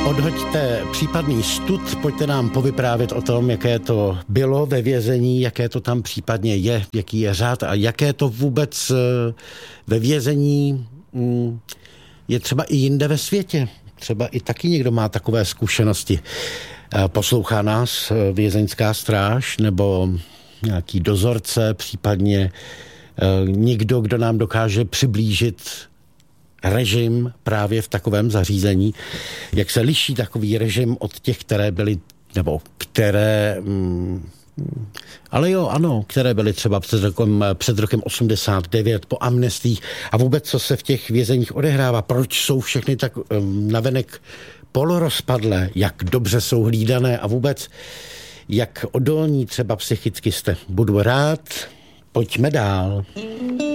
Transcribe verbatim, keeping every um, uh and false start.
Odhoďte případný stud, pojďte nám povyprávět o tom, jaké to bylo ve vězení, jaké to tam případně je, jaký je řád a jaké to vůbec ve vězení je třeba i jinde ve světě. Třeba i taky někdo má takové zkušenosti. Poslouchá nás vězeňská stráž nebo nějaký dozorce, případně někdo, kdo nám dokáže přiblížit režim právě v takovém zařízení. Jak se liší takový režim od těch, které byly, nebo které, mm, ale jo, ano, které byly třeba před rokem, před rokem osmdesát devět po amnestích a vůbec, co se v těch vězeních odehrává, proč jsou všechny tak um, navenek polorozpadlé, jak dobře jsou hlídané a vůbec, jak odolní třeba psychicky jste. Budu rád, pojďme dál.